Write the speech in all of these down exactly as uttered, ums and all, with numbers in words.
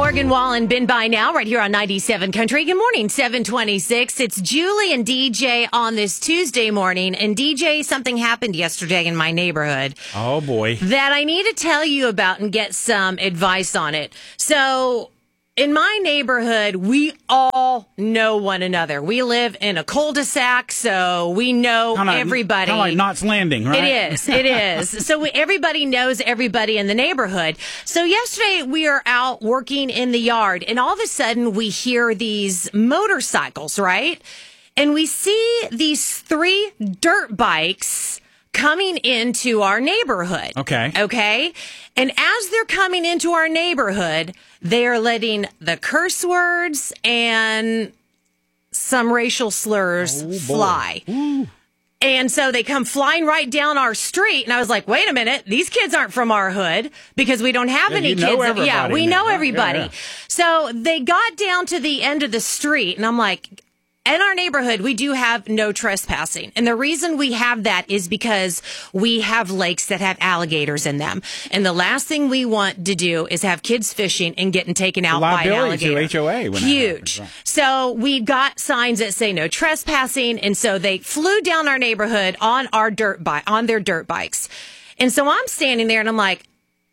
Morgan Wallen, been by now, right here on ninety-seven Country. Good morning, seven twenty-six. It's Julie and D J on this Tuesday morning. And D J, something happened yesterday in my neighborhood. Oh, boy. That I need to tell you about and get some advice on it. So, in my neighborhood, we all know one another. We live in a cul-de-sac, so we know kinda, everybody. Kind of like Knott's Landing, right? It is. It is. So we, everybody knows everybody in the neighborhood. So yesterday we are out working in the yard, and all of a sudden we hear these motorcycles, right? And we see these three dirt bikes coming into our neighborhood. Okay. Okay. And as they're coming into our neighborhood, they are letting the curse words and some racial slurs oh, fly. Ooh. And so they come flying right down our street. And I was like, wait a minute, these kids aren't from our hood because we don't have yeah, any you kids. Know everybody yeah, we know now. everybody. Yeah, yeah. So they got down to the end of the street and I'm like, in our neighborhood, we do have no trespassing. And the reason we have that is because we have lakes that have alligators in them. And the last thing we want to do is have kids fishing and getting taken out by an alligator. To H O A. When Huge. That happens, right. So we got signs that say no trespassing. And so they flew down our neighborhood on our dirt bike, on their dirt bikes. And so I'm standing there and I'm like,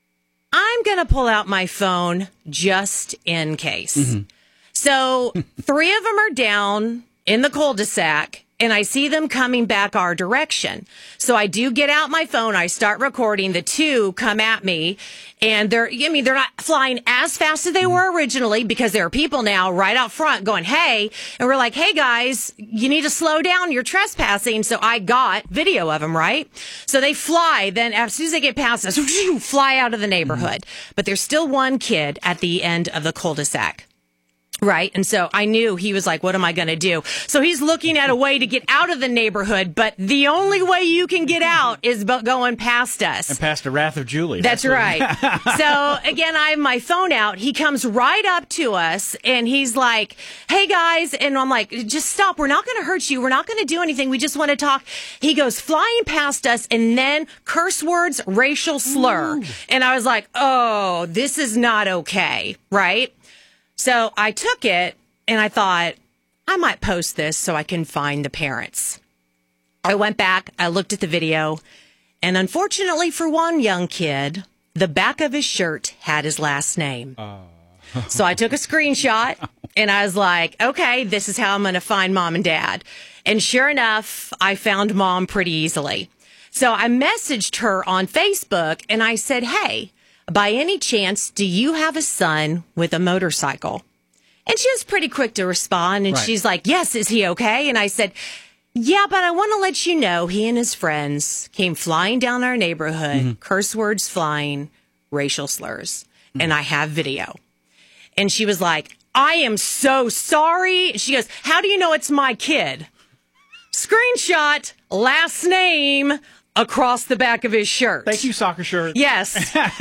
I'm going to pull out my phone just in case. Mm-hmm. So three of them are down in the cul-de-sac, and I see them coming back our direction. So I do get out my phone. I start recording. The two come at me, and they're, I mean, they're not flying as fast as they were originally because there are people now right out front going, hey, and we're like, hey guys, you need to slow down. You're trespassing. So I got video of them, right? So they fly. Then as soon as they get past us, fly out of the neighborhood. Mm-hmm. But there's still one kid at the end of the cul-de-sac. Right. And so I knew he was like, what am I going to do? So he's looking at a way to get out of the neighborhood. But the only way you can get out is going past us. And past the wrath of Julie. That's, That's right. So again, I have my phone out. He comes right up to us and he's like, hey guys. And I'm like, just stop. We're not going to hurt you. We're not going to do anything. We just want to talk. He goes flying past us and then curse words, racial slur. Ooh. And I was like, oh, this is not okay. Right. So I took it and I thought I might post this so I can find the parents. I went back, I looked at the video, and unfortunately for one young kid, the back of his shirt had his last name. Uh. So I took a screenshot and I was like, okay, this is how I'm going to find mom and dad. And sure enough, I found mom pretty easily. So I messaged her on Facebook and I said, hey, by any chance, do you have a son with a motorcycle? And she was pretty quick to respond. And right. She's like, yes, is he okay? And I said, yeah, but I want to let you know he and his friends came flying down our neighborhood, mm-hmm. curse words flying, racial slurs. Mm-hmm. And I have video. And she was like, I am so sorry. She goes, how do you know it's my kid? Screenshot, last name, across the back of his shirt. Thank you, soccer shirt. Yes.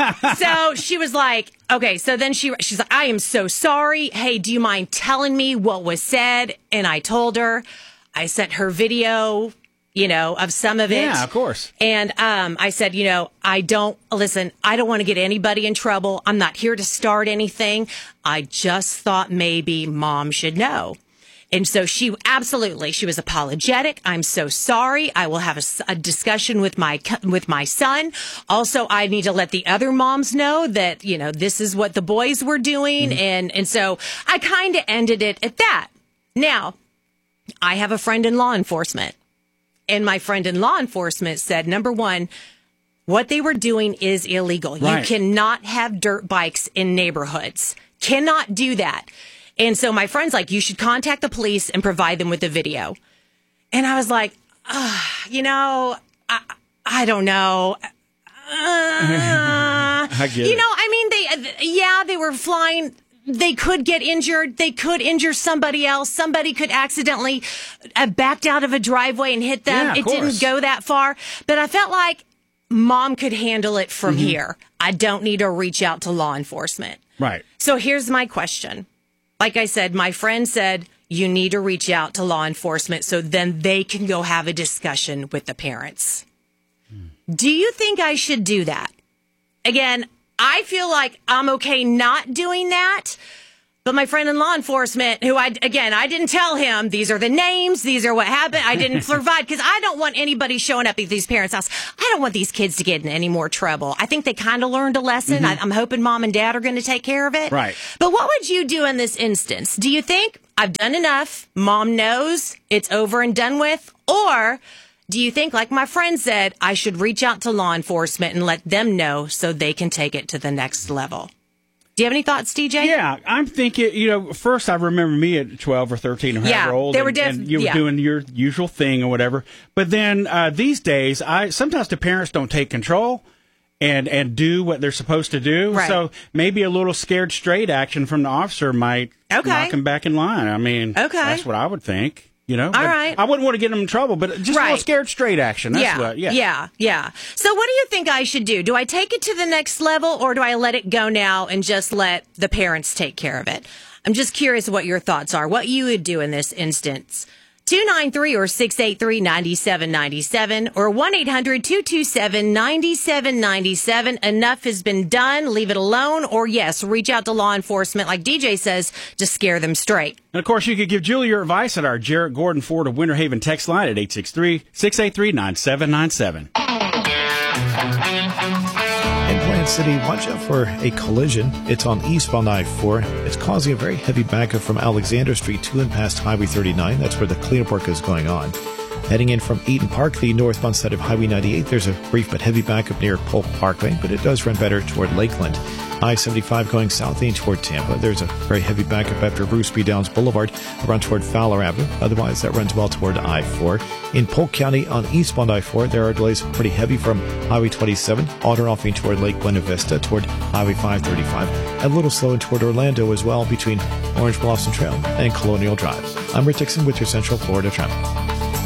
So she was like, okay, so then she she's like, I am so sorry. Hey, do you mind telling me what was said? And I told her. I sent her video, you know, of some of it. Yeah, of course. And um, I said, you know, I don't, listen, I don't want to get anybody in trouble. I'm not here to start anything. I just thought maybe mom should know. And so she absolutely, she was apologetic. I'm so sorry. I will have a, a discussion with my with my son. Also, I need to let the other moms know that, you know, this is what the boys were doing. Mm-hmm. And, and so I kind of ended it at that. Now, I have a friend in law enforcement. And my friend in law enforcement said, number one, what they were doing is illegal. Right. You cannot have dirt bikes in neighborhoods. Cannot do that. And so my friend's like, you should contact the police and provide them with the video. And I was like, uh, you know, I, I don't know. Uh, I get you it. know, I mean, they, yeah, they were flying. They could get injured. They could injure somebody else. Somebody could accidentally uh, backed out of a driveway and hit them. Yeah, it course. Didn't go that far. But I felt like mom could handle it from mm-hmm. here. I don't need to reach out to law enforcement. Right. So here's my question. Like I said, my friend said, you need to reach out to law enforcement so then they can go have a discussion with the parents. Hmm. Do you think I should do that? Again, I feel like I'm okay not doing that. But my friend in law enforcement, who I, again, I didn't tell him, these are the names, these are what happened. I didn't provide, because I don't want anybody showing up at these parents' house. I don't want these kids to get in any more trouble. I think they kind of learned a lesson. Mm-hmm. I, I'm hoping mom and dad are going to take care of it. Right. But what would you do in this instance? Do you think I've done enough? Mom knows it's over and done with? Or do you think, like my friend said, I should reach out to law enforcement and let them know so they can take it to the next level? Do you have any thoughts, D J? Yeah, I'm thinking, you know, first I remember me at twelve or thirteen or however yeah, old. They were and, def- and you were yeah. doing your usual thing or whatever. But then uh, these days, I sometimes the parents don't take control and, and do what they're supposed to do. Right. So maybe a little scared straight action from the officer might okay. knock them back in line. I mean, okay. that's what I would think. You know, all right. I wouldn't want to get them in trouble, but just right. a little scared straight action. That's yeah. what, yeah. Yeah, yeah. So what do you think I should do? Do I take it to the next level, or do I let it go now and just let the parents take care of it? I'm just curious what your thoughts are, what you would do in this instance. two nine three or six eight three, nine seven nine seven or one eight hundred, two two seven, nine seven nine seven. Enough has been done. Leave it alone. Or, yes, reach out to law enforcement, like D J says, to scare them straight. And, of course, you could give Julie your advice at our Jarrett Gordon Ford of Winter Haven text line at eight six three, six eight three, nine seven nine seven. In Plant City, watch out for a collision. It's on eastbound I four. It's causing a very heavy backup from Alexander Street to and past Highway thirty-nine. That's where the cleanup work is going on. Heading in from Eaton Park, the northbound side of Highway ninety-eight, there's a brief but heavy backup near Polk Parkway, but it does run better toward Lakeland. I seventy-five going south and toward Tampa. There's a very heavy backup after Bruce B. Downs Boulevard around toward Fowler Avenue. Otherwise, that runs well toward I four. In Polk County on eastbound I four, there are delays pretty heavy from Highway twenty-seven, on or offing toward Lake Buena Vista, toward Highway five thirty-five, and a little slow toward Orlando as well between Orange Blossom Trail and Colonial Drive. I'm Rick Dixon with your Central Florida traffic.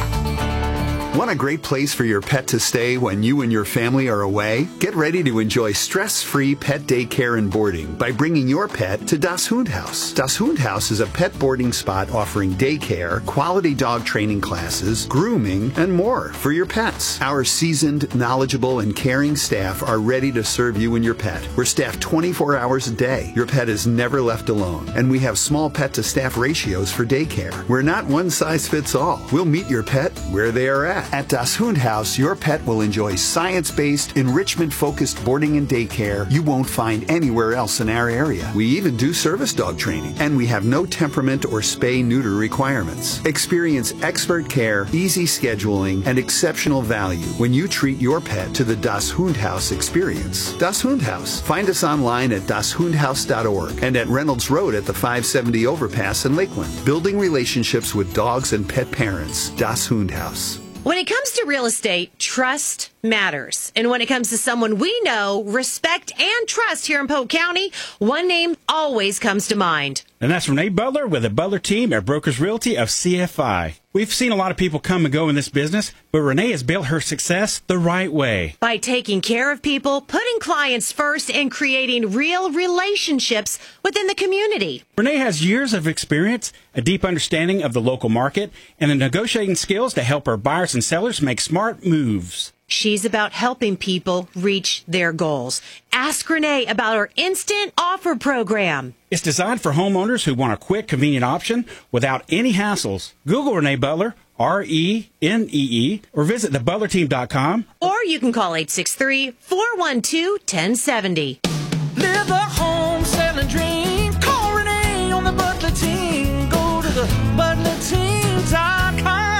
Want a great place for your pet to stay when you and your family are away? Get ready to enjoy stress-free pet daycare and boarding by bringing your pet to Das Hundhaus. Das Hundhaus is a pet boarding spot offering daycare, quality dog training classes, grooming, and more for your pets. Our seasoned, knowledgeable, and caring staff are ready to serve you and your pet. We're staffed twenty-four hours a day. Your pet is never left alone. And we have small pet-to-staff ratios for daycare. We're not one size fits all. We'll meet your pet where they are at. At Das Hundhaus, your pet will enjoy science-based, enrichment-focused boarding and daycare you won't find anywhere else in our area. We even do service dog training, and we have no temperament or spay-neuter requirements. Experience expert care, easy scheduling, and exceptional value when you treat your pet to the Das Hundhaus experience. Das Hundhaus. Find us online at das hundhaus dot org and at Reynolds Road at the five seventy overpass in Lakeland. Building relationships with dogs and pet parents. Das Hundhaus. When it comes to real estate, trust matters. And when it comes to someone we know, respect, and trust here in Polk County, one name always comes to mind. And that's Renee Butler with the Butler team at Brokers Realty of C F I. We've seen a lot of people come and go in this business, but Renee has built her success the right way. By taking care of people, putting clients first, and creating real relationships within the community. Renee has years of experience, a deep understanding of the local market, and the negotiating skills to help our buyers and sellers make smart moves. She's about helping people reach their goals. Ask Renee about our Instant Offer program. It's designed for homeowners who want a quick, convenient option without any hassles. Google Renee Butler, R E N E E, or visit the butler team dot com. Or you can call eight six three, four one two, one zero seven zero. Live the home selling dream. Call Renee on the Butler team. Go to the butler team dot com.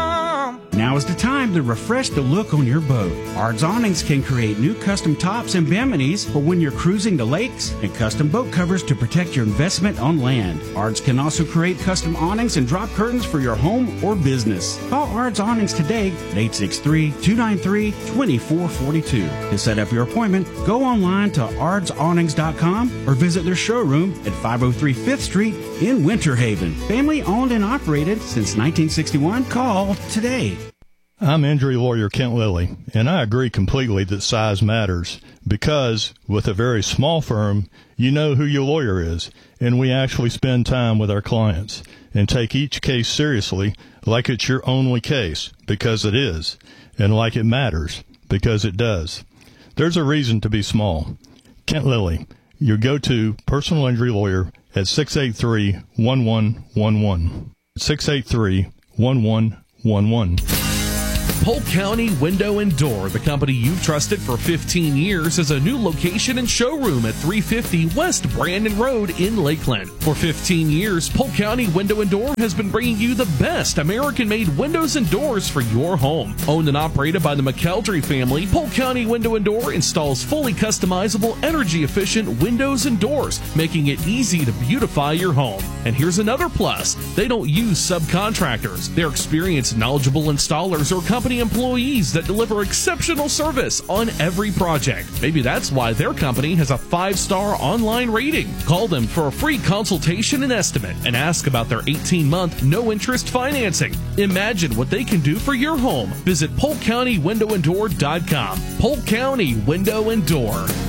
Now is the time to refresh the look on your boat. Ard's Awnings can create new custom tops and biminies for when you're cruising the lakes and custom boat covers to protect your investment on land. Ard's can also create custom awnings and drop curtains for your home or business. Call Ard's Awnings today at eight six three, two nine three, two four four two. To set up your appointment, go online to ards awnings dot com or visit their showroom at five oh three Fifth Street in Winter Haven. Family owned and operated since nineteen sixty-one. Call today. I'm injury lawyer Kent Lilly, and I agree completely that size matters because with a very small firm, you know who your lawyer is, and we actually spend time with our clients and take each case seriously like it's your only case, because it is, and like it matters, because it does. There's a reason to be small. Kent Kent Lilly, your go-to personal injury lawyer at six eight three, one one one one. six eight three, one one one one. Polk County Window and Door, the company you've trusted for fifteen years, is a new location and showroom at three fifty West Brandon Road in Lakeland. For fifteen years, Polk County Window and Door has been bringing you the best American-made windows and doors for your home. Owned and operated by the McKeldry family, Polk County Window and Door installs fully customizable, energy-efficient windows and doors, making it easy to beautify your home. And here's another plus. They don't use subcontractors. They're experienced, knowledgeable installers or company employees that deliver exceptional service on every project. Maybe that's why their company has a five-star online rating. Call them for a free consultation and estimate and ask about their eighteen-month no-interest financing. Imagine what they can do for your home. Visit polk county window and door dot com. Polk County Window and Door.